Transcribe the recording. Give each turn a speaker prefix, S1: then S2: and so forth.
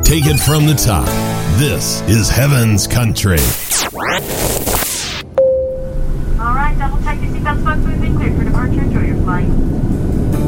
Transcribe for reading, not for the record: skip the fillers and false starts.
S1: Take it from the top. This is Heaven's Country.